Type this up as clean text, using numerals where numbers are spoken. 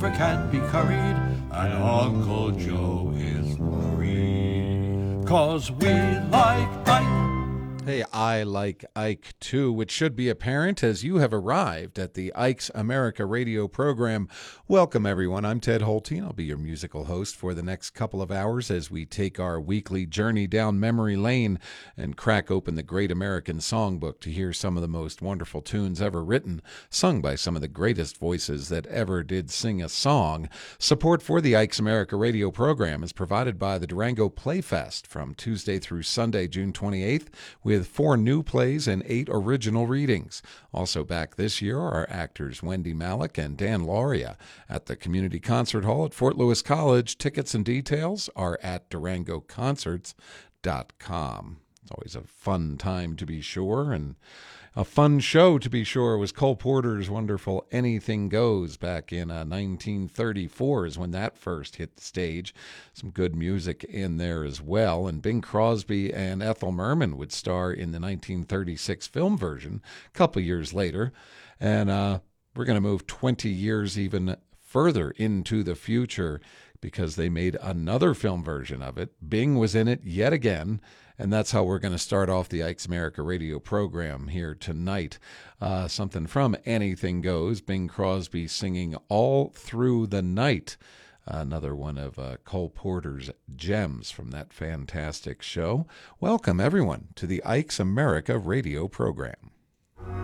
can't be curried, and Uncle Joe is worried, 'cause we like Ike. Hey, I like Ike too, which should be apparent as you have arrived at the Ike's America radio program. Welcome, everyone. I'm Ted Holtine. I'll be your musical host for the next couple of hours as we take our weekly journey down memory lane and crack open the Great American Songbook to hear some of the most wonderful tunes ever written, sung by some of the greatest voices that ever did sing a song. Support for the Ike's America radio program is provided by the Durango Playfest from Tuesday through Sunday, June 28th, with 4 new plays and 8 original readings. Also back this year are actors Wendy Malick and Dan Lauria at the Community Concert Hall at Fort Lewis College. Tickets and details are at durangoconcerts.com. It's always a fun time to be sure, and a fun show to be sure was Cole Porter's wonderful Anything Goes back in 1934 is when that first hit the stage. Some good music in there as well. And Bing Crosby and Ethel Merman would star in the 1936 film version a couple years later. And we're going to move 20 years even further into the future because they made another film version of it. Bing was in it yet again. And that's how we're going to start off the Ike's America radio program here tonight. Something from Anything Goes, Bing Crosby singing All Through the Night. Another one of Cole Porter's gems from that fantastic show. Welcome, everyone, to the Ike's America radio program.